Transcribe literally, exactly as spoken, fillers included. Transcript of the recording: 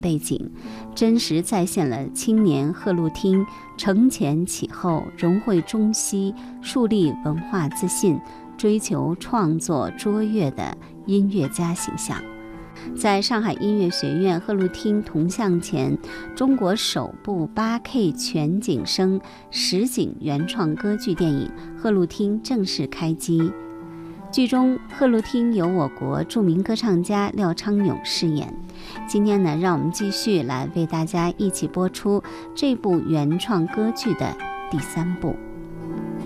背景，真实再现了青年贺陆汀承前启后、融汇中西、树立文化自信、追求创作卓越的音乐家形象。在上海音乐学院贺陆汀铜像前，中国首部 八K 全景声实景原创歌剧电影《贺陆汀》正式开机。剧中贺陆汀由我国著名歌唱家廖昌永饰演。今天呢，让我们继续来为大家一起播出这部原创歌剧的第三部。